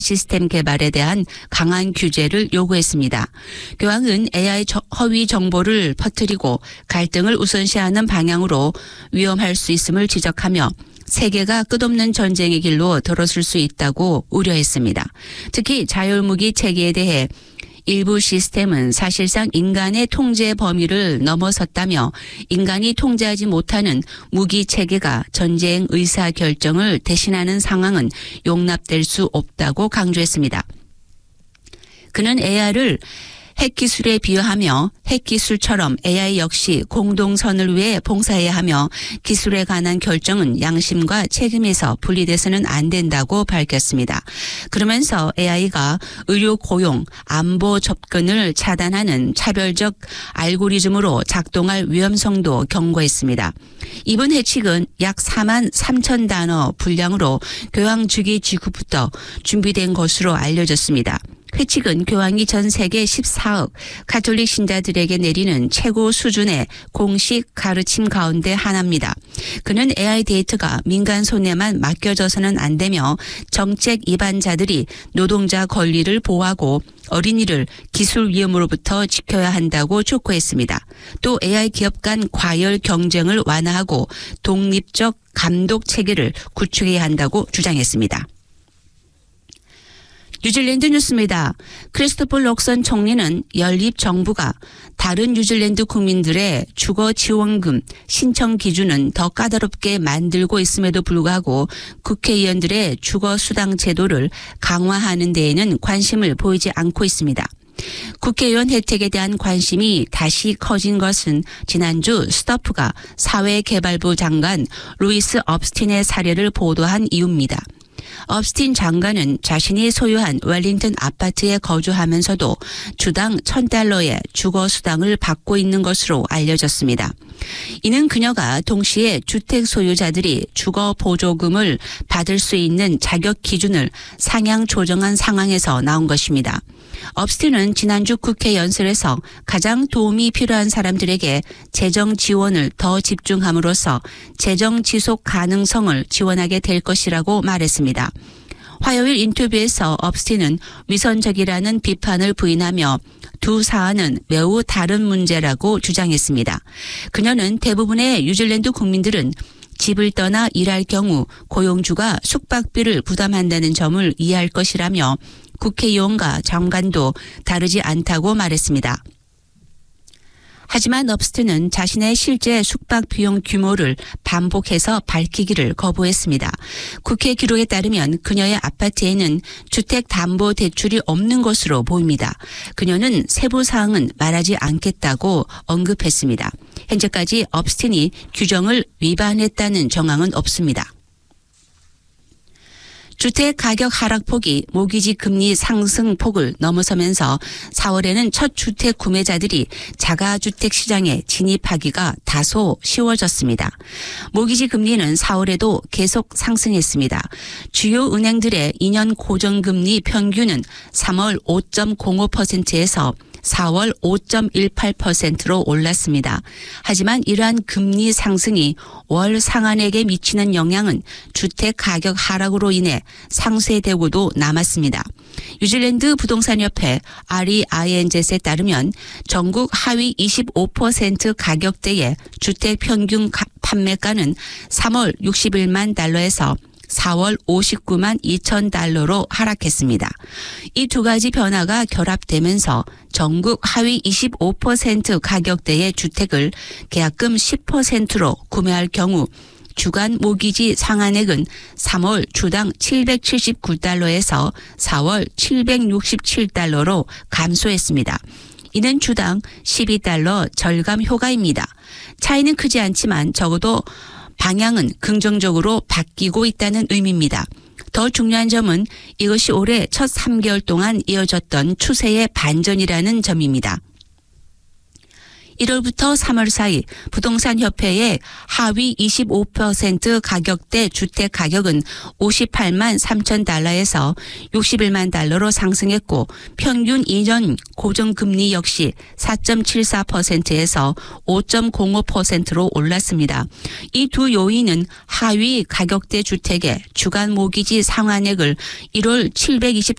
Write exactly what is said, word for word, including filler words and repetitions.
시스템 개발에 대한 강한 규제를 요구했습니다. 교황은 에이아이 허위 정보를 퍼뜨리고 갈등을 우선시하는 방향으로 위험할 수 있음을 지적하며 세계가 끝없는 전쟁의 길로 들어설 수 있다고 우려했습니다. 특히 자율무기 체계에 대해 일부 시스템은 사실상 인간의 통제 범위를 넘어섰다며 인간이 통제하지 못하는 무기 체계가 전쟁 의사 결정을 대신하는 상황은 용납될 수 없다고 강조했습니다. 그는 에이아이를 핵기술에 비유하며 핵기술처럼 에이아이 역시 공동선을 위해 봉사해야 하며 기술에 관한 결정은 양심과 책임에서 분리돼서는 안 된다고 밝혔습니다. 그러면서 에이아이가 의료 고용, 안보 접근을 차단하는 차별적 알고리즘으로 작동할 위험성도 경고했습니다. 이번 해칙은 약 사만 삼천 단어 분량으로 교황 즉위 직후부터 준비된 것으로 알려졌습니다. 회칙은 교황이 전 세계 십사억 가톨릭 신자들에게 내리는 최고 수준의 공식 가르침 가운데 하나입니다. 그는 에이아이 데이터가 민간 손에만 맡겨져서는 안 되며 정책 위반자들이 노동자 권리를 보호하고 어린이를 기술 위험으로부터 지켜야 한다고 촉구했습니다. 또 에이아이 기업 간 과열 경쟁을 완화하고 독립적 감독 체계를 구축해야 한다고 주장했습니다. 뉴질랜드 뉴스입니다. 크리스토퍼 록선 총리는 연립 정부가 다른 뉴질랜드 국민들의 주거 지원금 신청 기준은 더 까다롭게 만들고 있음에도 불구하고 국회의원들의 주거 수당 제도를 강화하는 데에는 관심을 보이지 않고 있습니다. 국회의원 혜택에 대한 관심이 다시 커진 것은 지난주 스토프가 사회개발부 장관 루이스 업스틴의 사례를 보도한 이유입니다. 업스틴 장관은 자신이 소유한 웰링턴 아파트에 거주하면서도 주당 천 달러의 주거 수당을 받고 있는 것으로 알려졌습니다. 이는 그녀가 동시에 주택 소유자들이 주거 보조금을 받을 수 있는 자격 기준을 상향 조정한 상황에서 나온 것입니다. 업스틴은 지난주 국회 연설에서 가장 도움이 필요한 사람들에게 재정 지원을 더 집중함으로써 재정 지속 가능성을 지원하게 될 것이라고 말했습니다. 화요일 인터뷰에서 업스틴은 위선적이라는 비판을 부인하며 두 사안은 매우 다른 문제라고 주장했습니다. 그녀는 대부분의 뉴질랜드 국민들은 집을 떠나 일할 경우 고용주가 숙박비를 부담한다는 점을 이해할 것이라며 국회의원과 장관도 다르지 않다고 말했습니다. 하지만 업스틴은 자신의 실제 숙박 비용 규모를 반복해서 밝히기를 거부했습니다. 국회 기록에 따르면 그녀의 아파트에는 주택담보대출이 없는 것으로 보입니다. 그녀는 세부 사항은 말하지 않겠다고 언급했습니다. 현재까지 업스틴이 규정을 위반했다는 정황은 없습니다. 주택 가격 하락폭이 모기지 금리 상승폭을 넘어서면서 사월에는 첫 주택 구매자들이 자가주택 시장에 진입하기가 다소 쉬워졌습니다. 모기지 금리는 사월에도 계속 상승했습니다. 주요 은행들의 이 년 고정금리 평균은 삼월 오 점 공오 퍼센트에서 사월 오 점 일팔 퍼센트로 올랐습니다. 하지만 이러한 금리 상승이 월 상한액에 미치는 영향은 주택 가격 하락으로 인해 상쇄되고도 남았습니다. 뉴질랜드 부동산협회 알이아이엔젯에 따르면 전국 하위 이십오 퍼센트 가격대의 주택 평균 판매가는 삼월 육십일만 달러에서 사월 오십구만 이천 달러로 하락했습니다. 이 두 가지 변화가 결합되면서 전국 하위 이십오 퍼센트 가격대의 주택을 계약금 십 퍼센트로 구매할 경우 주간 모기지 상한액은 삼월 주당 칠백칠십구 달러에서 사월 칠백육십칠 달러로 감소했습니다. 이는 주당 십이 달러 절감 효과입니다. 차이는 크지 않지만 적어도 방향은 긍정적으로 바뀌고 있다는 의미입니다. 더 중요한 점은 이것이 올해 첫 삼 개월 동안 이어졌던 추세의 반전이라는 점입니다. 일월부터 삼월 사이 부동산 협회의 하위 이십오 퍼센트 가격대 주택 가격은 오십팔만 삼천 달러에서 육십일만 달러로 상승했고 평균 이 년 고정금리 역시 사 점 칠사 퍼센트에서 오 점 공오 퍼센트로 올랐습니다. 이 두 요인은 하위 가격대 주택의 주간 모기지 상환액을 일월 칠백이십